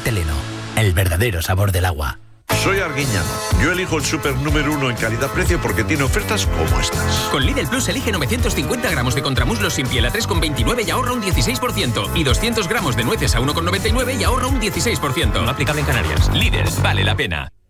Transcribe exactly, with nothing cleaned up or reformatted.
Teleno, el verdadero sabor del agua. Soy Arguiñano. Yo elijo el súper número uno en calidad-precio porque tiene ofertas como estas. Con Lidl Plus elige novecientos cincuenta gramos de contramuslos sin piel a tres con veintinueve y ahorra un dieciséis por ciento. Y doscientos gramos de nueces a uno con noventa y nueve y ahorra un dieciséis por ciento. No aplicable en Canarias. Lidl, vale la pena.